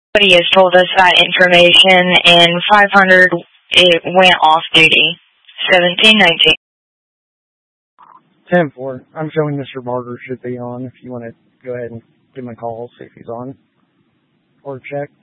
Somebody has told us that information, and 500, it went off duty. 1719. 10-4. I'm showing Mr. Barger should be on if you want to go ahead and give him a call, see if he's on. Or check.